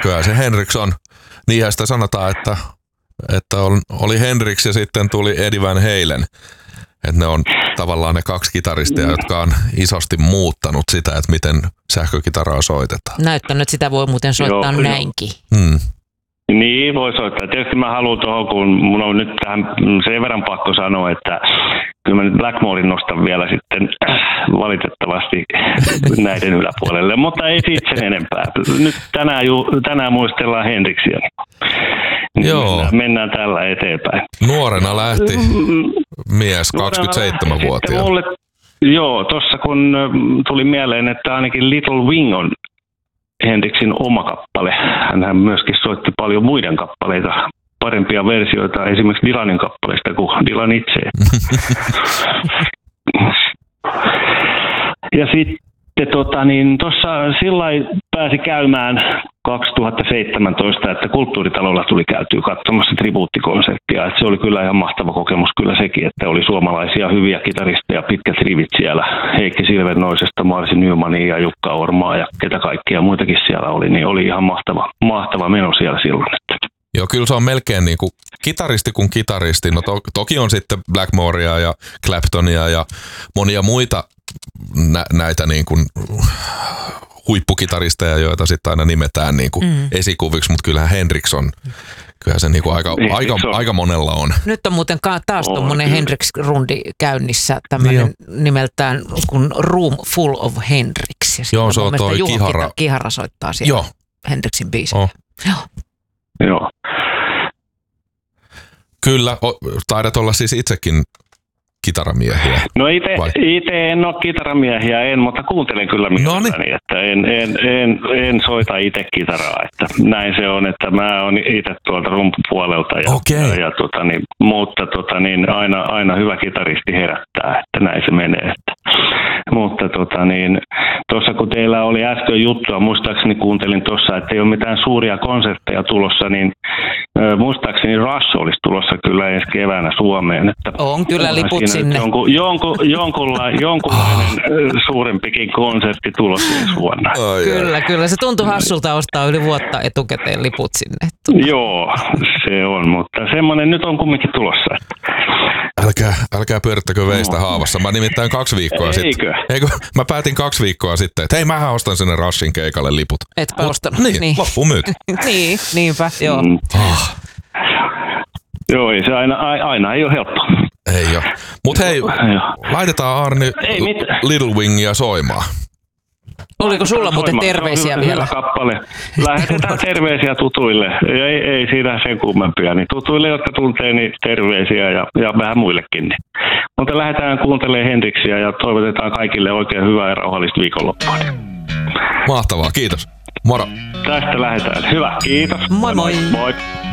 kyllä se Hendrix on, niinhän sitä sanotaan, että oli Hendrix ja sitten tuli Eddie Van Halen. Että ne on tavallaan ne kaksi kitaristia, jotka on isosti muuttanut sitä, että miten sähkökitaraa soitetaan. Näyttänyt, että sitä voi muuten soittaa näinkin. Niin, voi soittaa. Tietysti mä haluan tuohon, kun mun on nyt tähän sen verran pakko sanoa, että kyllä mä nyt Blackmoren nostan vielä sitten valitettavasti näiden yläpuolelle, mutta ei siitä sen enempää. Nyt tänään muistellaan Hendrixia. Joo. Mennään tällä eteenpäin. Nuorena lähti mies, 27-vuotiaana. Joo, tuossa kun tuli mieleen, että ainakin Little Wing on Hendrixin oma kappale. Hänhän myöskin soitti paljon muiden kappaleita, parempia versioita esimerkiksi Dylanin kappaleista kuin Dylan itse. Ja sitten tuossa sillai pääsi käymään 2017, että Kulttuuritalolla tuli käytyä katsomassa tribuuttikonserttia. Että se oli kyllä ihan mahtava kokemus kyllä sekin, että oli suomalaisia hyviä kitaristeja, pitkät rivit siellä. Heikki Silvernoisesta, Marsi Nymania ja Jukka Ormaa ja ketä kaikkia muitakin siellä oli. Niin oli ihan mahtava meno siellä silloin. Joo, kyllä se on melkein niin kuin kitaristi kuin kitaristi. No toki on sitten Blackmorea ja Claptonia ja monia muita näitä niin kuin huippukitaristeja, joita sitten aina nimetään niin kuin esikuviksi, mutta kyllähän Hendrix on, kyllähän se niin kuin aika monella on. Nyt on muuten taas tuommoinen Hendrix-rundi käynnissä, tämmöinen nimeltään kuin Room Full of Hendrix. Ja joo, se on toi Kihara soittaa siellä Hendrixin biisejä. Joo. Kyllä, taidat olla siis itsekin kitaramiehiä. No itse en ole kitaramiehiä, mutta kuuntelen kyllä mielelläni, että en soita itse kitaraa, että näin se on, että mä oon itse tuolta rumpupuolelta mutta aina hyvä kitaristi herättää, että näin se menee, mutta tuossa kun teillä oli äsken juttua, muistaakseni kuuntelin tuossa, että ei ole mitään suuria konsertteja tulossa, niin muistaakseni Rush olisi tulossa kyllä ensi keväänä Suomeen. Että on kyllä liput sinne. Jonkunlainen suurempikin konsertti tulossa ensi vuonna. Kyllä. Se tuntui hassulta ostaa yli vuotta etukäteen liput sinne. Joo, se on, mutta semmoinen nyt on kumminkin tulossa. Älkää pyörittäkö veistä haavassa. Mä nimittäin 2 viikkoa sitten. Mä päätin 2 viikkoa sitten, että hei, mähän ostan sinne Rushin keikalle liput. Etpä ostanut. Niin, loppuun myyty. Niinpä, joo. Joo, ei se aina ei ole helppo. Ei ole. Mut hei, laitetaan Arni Little Wingia soimaan. Oliko sulla muuten terveisiä vielä? Hyvä kappale. Lähetetään terveisiä tutuille. Ei siinä sen kummempia. Niin tutuille, jotka tuntee, niin terveisiä ja vähän muillekin. Niin. Mutta lähdetään kuuntelemaan Hendrixia ja toivotetaan kaikille oikein hyvää ja rauhallista viikonloppua. Mahtavaa, kiitos. Moro. Tästä lähdetään. Hyvä, kiitos. Moi moi. Moi.